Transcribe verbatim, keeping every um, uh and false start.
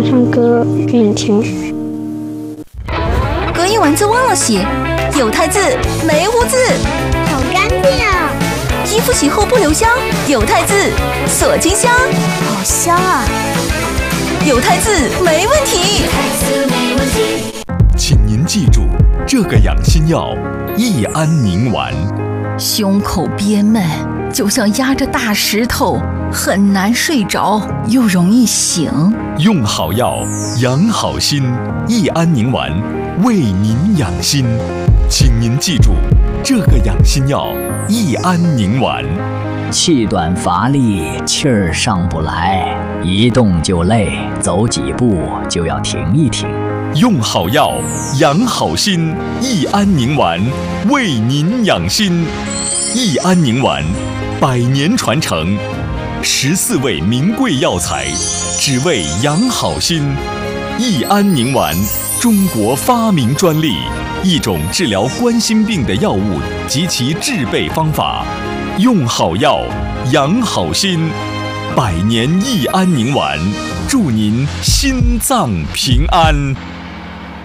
唱歌给你听。 隔音丸子忘了洗，有汰渍没污渍， 好干净啊！ 衣服洗后不留香，有汰渍锁金香， 好香啊！ 有汰渍没问题。 请您记住这个养心药益安宁丸。 胸口憋闷，就像压着大石头，很难睡着，又容易醒。 用好药，养好心，益安宁丸为您养心。请您记住这个养心药益安宁丸。 气短乏力，气儿上不来，一动就累，走几步就要停一停。 用好药，养好心，益安宁丸为您养心。益安宁丸，百年传承，十四味名贵药材，只为养好心。益安宁丸，中国发明专利，一种治疗冠心病的药物及其制备方法。用好药，养好心，百年益安宁丸，祝您心脏平安。